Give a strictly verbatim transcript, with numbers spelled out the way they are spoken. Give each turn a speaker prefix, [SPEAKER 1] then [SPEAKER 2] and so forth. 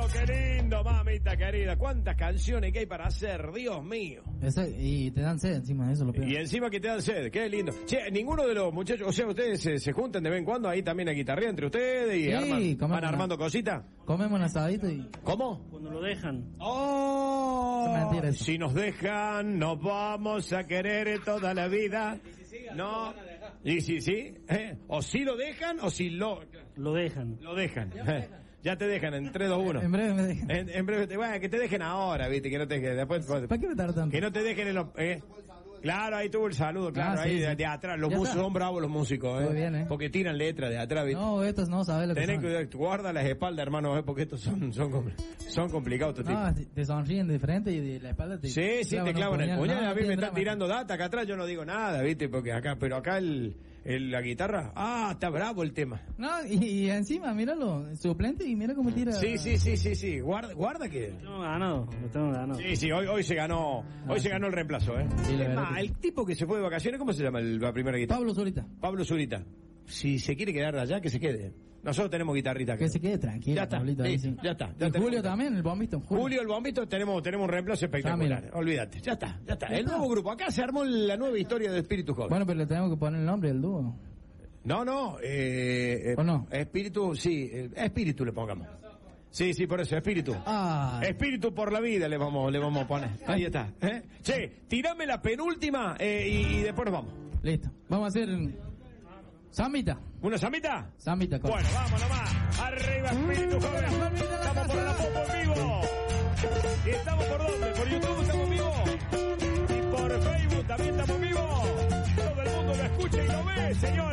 [SPEAKER 1] qué lindo, mamita querida. ¿Cuántas canciones que hay para hacer? Dios mío.
[SPEAKER 2] Ese, y te dan sed encima de eso, lo peor.
[SPEAKER 1] Y encima que te dan sed, qué lindo. Che, ninguno de los muchachos, o sea, ustedes se, se juntan de vez en cuando ahí también a guitarrear entre ustedes y
[SPEAKER 2] Sí,
[SPEAKER 1] arman,
[SPEAKER 2] comemos
[SPEAKER 1] van armando
[SPEAKER 2] una-
[SPEAKER 1] cositas.
[SPEAKER 2] Comemos un asadito y...
[SPEAKER 1] ¿Cómo?
[SPEAKER 3] Cuando lo dejan.
[SPEAKER 1] Oh,
[SPEAKER 2] Es mentira eso.
[SPEAKER 1] si nos dejan, nos vamos a querer toda la vida. No, y si sí, ¿eh? O si lo dejan o si lo
[SPEAKER 3] Lo dejan.
[SPEAKER 1] lo dejan. Ya te dejan en tres, dos, uno.
[SPEAKER 2] En breve me dejan.
[SPEAKER 1] En, en breve, te, bueno, que te dejen ahora, viste, que no te que después
[SPEAKER 2] ¿Para qué me tardan tanto?
[SPEAKER 1] que no te dejen en los eh. Claro, ahí tuvo el saludo, claro,
[SPEAKER 2] Ah, sí,
[SPEAKER 1] ahí de,
[SPEAKER 2] sí.
[SPEAKER 1] de atrás, los
[SPEAKER 2] Ya
[SPEAKER 1] músicos
[SPEAKER 2] está.
[SPEAKER 1] son bravos los músicos, eh.
[SPEAKER 2] Muy bien, eh.
[SPEAKER 1] Porque tiran letras de atrás, viste.
[SPEAKER 2] No, estos no sabes lo que
[SPEAKER 1] Tenés
[SPEAKER 2] son.
[SPEAKER 1] que guarda las espaldas, hermano, eh, porque estos son son compl- son complicados estos tipos.
[SPEAKER 2] No, te- te sonríen de frente y de la espalda te
[SPEAKER 1] Sí, sí, te clavan el
[SPEAKER 2] un
[SPEAKER 1] puñal.
[SPEAKER 2] No,
[SPEAKER 1] A mí me
[SPEAKER 2] tiene
[SPEAKER 1] están
[SPEAKER 2] drama.
[SPEAKER 1] tirando data acá atrás, yo no digo nada, ¿viste? Porque acá, pero acá el, el la guitarra, ah, está bravo el tema.
[SPEAKER 2] No, y, y encima, míralo, suplente y mira cómo tira.
[SPEAKER 1] Sí, sí, sí, sí, sí. Guarda, guarda que.
[SPEAKER 3] Lo tengo ganado. Lo tengo ganado.
[SPEAKER 1] Sí, sí, hoy, hoy se ganó, hoy se ganó el reemplazo, ¿eh?
[SPEAKER 2] Sí, la
[SPEAKER 1] Es
[SPEAKER 2] verdad
[SPEAKER 1] más,
[SPEAKER 2] que sí.
[SPEAKER 1] el tipo que se fue de vacaciones, ¿cómo se llama el- la primera guitarra?
[SPEAKER 2] Pablo Zurita.
[SPEAKER 1] Pablo Zurita. Si se quiere quedar allá, que se quede. Nosotros tenemos guitarrita acá.
[SPEAKER 2] Que se quede tranquilo,
[SPEAKER 1] Ya está,
[SPEAKER 2] Pablito, ahí
[SPEAKER 1] listo,
[SPEAKER 2] sí.
[SPEAKER 1] ya está, ya
[SPEAKER 2] Y
[SPEAKER 1] tenemos
[SPEAKER 2] Julio
[SPEAKER 1] guitarra.
[SPEAKER 2] también, el bombito. Julio.
[SPEAKER 1] Julio el bombito, tenemos, tenemos un reemplazo espectacular.
[SPEAKER 2] Ah, mira.
[SPEAKER 1] Olvídate, ya está, ya está.
[SPEAKER 2] Ya
[SPEAKER 1] El
[SPEAKER 2] está.
[SPEAKER 1] nuevo grupo, acá se armó la nueva historia de Espíritu Joven.
[SPEAKER 2] Bueno, pero le tenemos que poner el nombre del dúo.
[SPEAKER 1] No, no, eh, eh,
[SPEAKER 2] ¿O no?
[SPEAKER 1] Espíritu, sí, eh, espíritu le pongamos. Sí, sí, por eso, espíritu.
[SPEAKER 2] Ah,
[SPEAKER 1] Espíritu por la vida le vamos, le vamos a poner. Ahí está. ¿eh? Che, tirame la penúltima eh, y, y después nos vamos.
[SPEAKER 2] listo. Vamos a hacer Zambita.
[SPEAKER 1] ¿Una samita?
[SPEAKER 2] Zambita. con-
[SPEAKER 1] Bueno, vamos nomás. Arriba, Espíritu Joven. Estamos por la Popo en vivo. ¿Y estamos por dónde? ¿Por YouTube estamos en vivo? Y por Facebook también estamos en vivo. Todo el mundo lo escucha y lo ve, señor.